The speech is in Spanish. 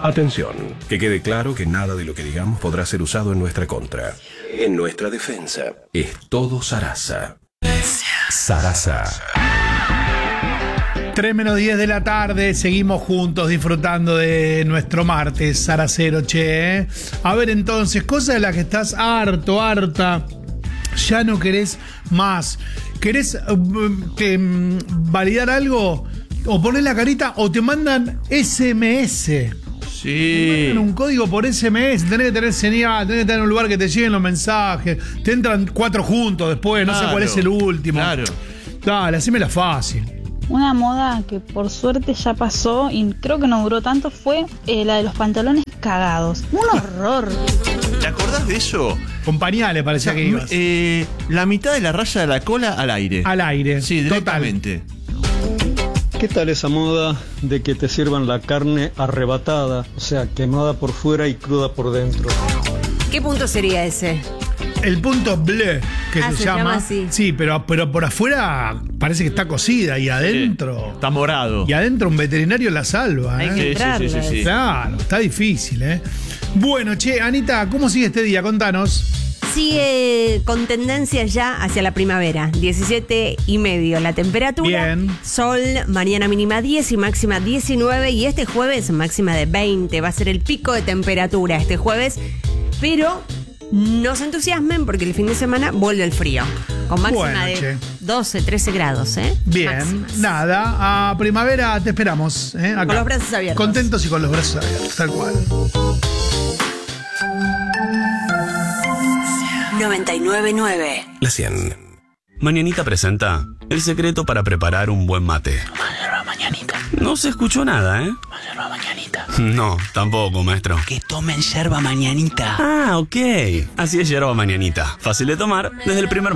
Atención, que quede claro que nada de lo que digamos podrá ser usado en nuestra contra. En nuestra defensa, es todo Sarasa. Sarasa. 3:10 de la tarde, seguimos juntos disfrutando de nuestro martes saracero, che. A ver, entonces, cosa de la que estás harta, ya no querés más. ¿Querés validar algo? O poner la carita o te mandan SMS. Sí. Te mandan un código por SMS, tenés que tener señal, tenés que tener un lugar que te lleguen los mensajes. Te entran 4 juntos después, no sé cuál es el último. Claro. Dale, hacémela fácil. Una moda que por suerte ya pasó y creo que no duró tanto fue la de los pantalones cagados. Un horror. ¿Te acordás de eso? Con pañales parecía que ibas. La mitad de la raya de la cola al aire. Al aire. Sí, directamente. ¿Qué tal esa moda de que te sirvan la carne arrebatada? O sea, quemada por fuera y cruda por dentro. ¿Qué punto sería ese? El punto bleu, que se llama así. Sí, pero por afuera parece que está cocida y adentro. Está morado. Y adentro un veterinario la salva. Hay que entrarle. Sí. Claro, está difícil, ¿eh? Bueno, che, Anita, ¿cómo sigue este día? Contanos. Sigue con tendencia ya hacia la primavera, 17,5 la temperatura. Bien. Sol, mañana mínima 10 y máxima 19. Y este jueves máxima de 20. Va a ser el pico de temperatura este jueves. Pero no se entusiasmen porque el fin de semana vuelve el frío. Con máxima de 12, 13 grados, ¿eh? Bien, Máximas. nada, a primavera te esperamos, ¿eh? Acá. Con los brazos abiertos. Contentos y con los brazos abiertos, tal cual. 99.9 La 100. Mañanita presenta el secreto para preparar un buen mate. Mañanita. No se escuchó nada, ¿eh? Yerba mañanita. No, tampoco, maestro. Que tomen yerba mañanita. Ah, ok. Así es yerba mañanita. Fácil de tomar desde el primer